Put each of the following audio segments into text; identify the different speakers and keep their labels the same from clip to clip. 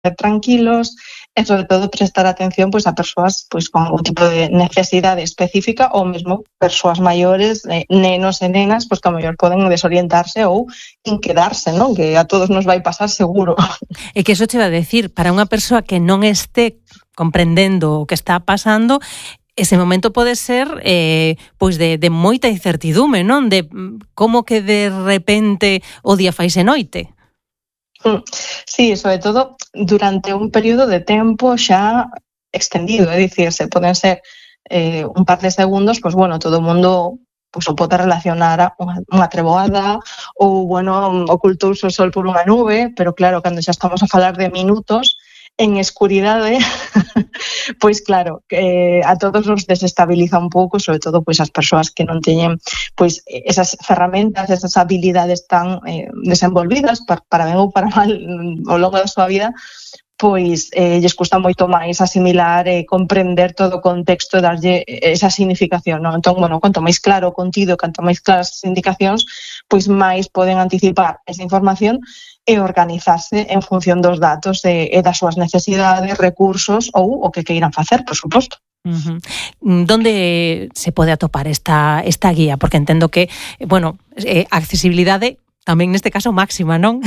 Speaker 1: tranquilos e, sobre todo, prestar atención pois a persoas pois con algún tipo de necesidade específica ou mesmo persoas maiores, nenos e nenas, pois que a mellor poden desorientarse ou inquedarse, non? Que a todos nos vai pasar seguro.
Speaker 2: E que eso te iba a decir, para unha persoa que non este comprendendo o que está pasando, ese momento pode ser pois de moita incertidume, non? De como que de repente o día faise noite.
Speaker 1: Sí, sobre todo durante un período de tempo xa extendido, é dicir, se poden ser un par de segundos, pois bueno, todo o mundo pois o pode relacionar a unha treboada ou, bueno, ocultouse o sol por unha nube, pero claro, cando xa estamos a falar de minutos en escuridade, pois claro, a todos nos desestabiliza un pouco, sobre todo pois as persoas que non teñen pois esas ferramentas, esas habilidades tan desenvolvidas para ben ou para mal ao longo da súa vida, pois lles custa moito máis asimilar e comprender todo o contexto e darlle esa significación, non? Entón, bueno, quanto máis claro o contido, canto máis claras as indicacións, pois máis poden anticipar esa información e organizarse en función dos datos e das súas necesidades, recursos ou o que queiran facer, por suposto.
Speaker 2: Donde se pode atopar esta guía? Porque entendo que, bueno, accesibilidade tamén neste caso máxima, non?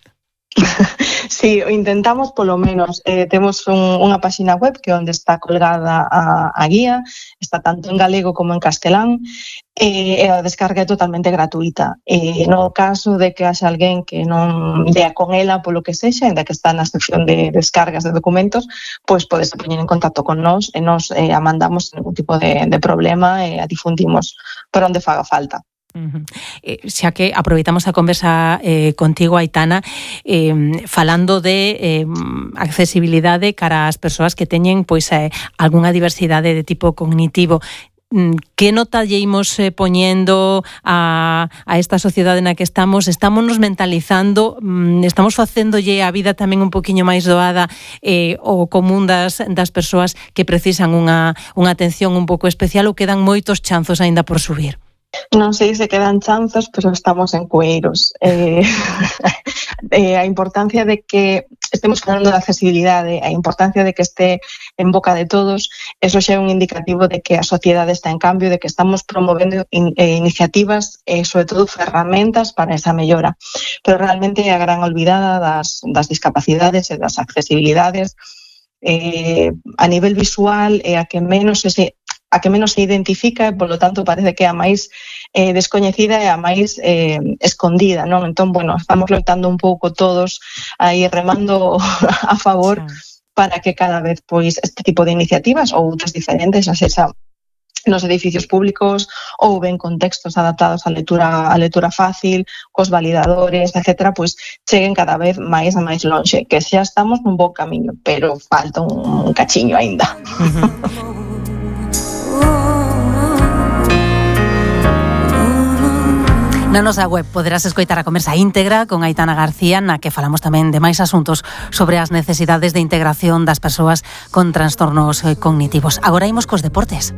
Speaker 1: Sí, intentamos polo menos. Temos unha páxina web que onde está colgada a guía, está tanto en galego como en castelán, e a descarga é totalmente gratuita. No caso de que haxa alguén que non lea con ela polo que sexa, ainda que está na sección de descargas de documentos, pois podes poñer en contacto con nós e nos a mandamos sen ningún tipo de problema e a difundimos por onde faga falta.
Speaker 2: Xa que aproveitamos a conversa contigo, Aitana, falando de accesibilidade cara ás persoas que teñen pois algunha diversidade de tipo cognitivo. Que nota lle imos poñendo a esta sociedade na que estamos? Estámonos mentalizando, estamos facéndolle a vida tamén un poquinho máis doada o común das persoas que precisan unha atención un pouco especial, ou quedan moitos chanzos aínda por subir?
Speaker 1: Non sei se quedan chanzos, pero estamos en cueiros. A importancia de que estemos falando de accesibilidade, a importancia de que este en boca de todos, eso xa é un indicativo de que a sociedade está en cambio, de que estamos promovendo iniciativas e, sobre todo, ferramentas para esa mellora. Pero realmente a gran olvidada das discapacidades e das accesibilidades a nivel visual é a que menos se identifica e, polo tanto, parece que é a máis descoñecida e a máis escondida, non? Entón, bueno, estamos loitando un pouco todos aí remando a favor para que cada vez, pois, este tipo de iniciativas ou outras diferentes, xa nos edificios públicos ou ben con textos adaptados á lectura fácil, cos validadores, etcétera, pois cheguen cada vez máis a máis lonxe, que xa estamos nun bo camiño, pero falta un cachiño aínda.
Speaker 2: Na nosa web poderás escoitar a conversa íntegra con Aitana García, na que falamos tamén de máis asuntos sobre as necesidades de integración das persoas con trastornos cognitivos. Agora imos cos deportes.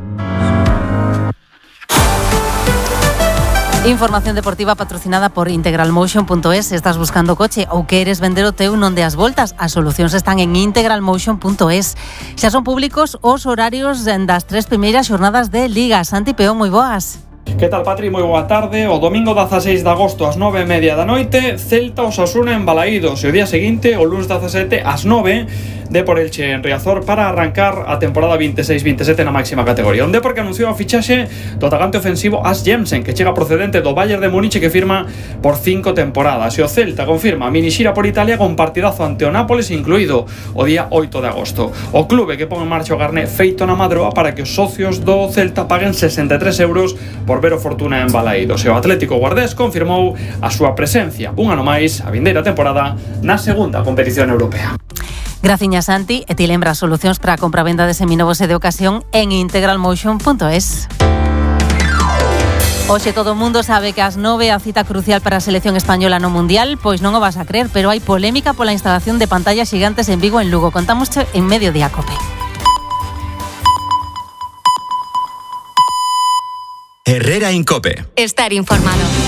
Speaker 2: Información deportiva patrocinada por integralmotion.es. Estás buscando coche ou queres vender o teu non deas voltas? As solucións están en integralmotion.es. Xa son públicos os horarios das 3 primeiras xornadas de Liga. Santi Peón, moi boas.
Speaker 3: Que tal, Patri? Moi boa tarde. O domingo 16 de agosto ás 9:30 da noite, Celta Osasuna en Balaídos, e o día seguinte, o luns 17 ás 9, Depor Elche en Riazor, para arrancar a temporada 26-27 na máxima categoría. Un Depor que anunciou a fichaxe do atacante ofensivo As Jensen, que chega procedente do Bayern de Múnich, que firma por 5 temporadas. E o Celta confirma a minixira por Italia con partidazo ante o Nápoles incluído o día 8 de agosto. O clube que pon en marcha o carné feito na Madroa para que os socios do Celta paguen 63 euros por ver o Fortuna en Balaídos. E o Atlético Guardés confirmou a súa presencia un ano máis a vindeira temporada na segunda competición europea.
Speaker 2: Graciñas, Santi, e ti lembras solucións para a compra-venda de seminovos e de ocasión en integralmotion.es. Hoxe todo o mundo sabe que ás 9 a cita crucial para a selección española no Mundial, pois non o vas a creer, pero hai polémica pola instalación de pantallas gigantes en Vigo, en Lugo. Contámosche en Mediodía Cope.
Speaker 4: Herrera en Cope.
Speaker 5: Estar informado.